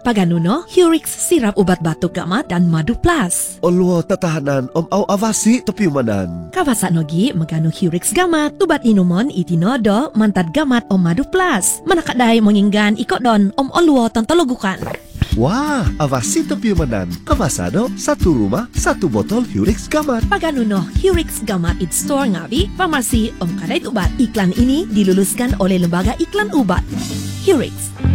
Paganuno, Hurix sirap ubat batuk gamat dan madu plus. Olwo tatahanan au avasi tepiyumanan. Kawasa nogi magano Hurix gamat, ubat inumon itinodo mantad gamat madu plus. Manakadai menginggan ikot don olwo tantologukan. Wah, avasi tepiyumanan. Kawasano, satu rumah, satu botol Hurix gamat. Paganuno, Hurix gamat it store ngawi, farmasi kadait ubat. Iklan ini diluluskan oleh Lembaga Iklan Ubat. Hurix.